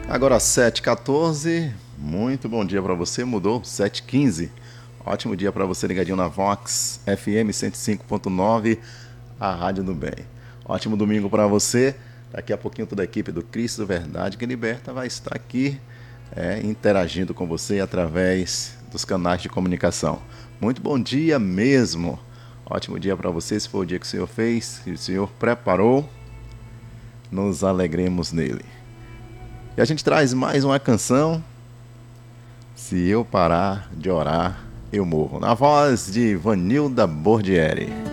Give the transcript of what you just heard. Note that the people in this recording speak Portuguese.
Agora 7h14, muito bom dia para você, mudou 7h15. Ótimo dia para você ligadinho na Vox FM 105.9, a Rádio do Bem. Ótimo domingo para você. Daqui a pouquinho toda a equipe do Cristo Verdade que Liberta vai estar aqui interagindo com você através dos canais de comunicação. Muito bom dia mesmo. Ótimo dia para você, se for o dia que o Senhor fez, que o Senhor preparou, nos alegremos nele. E a gente traz mais uma canção, Se Eu Parar de Orar, Eu Morro, na voz de Vanilda Bordieri.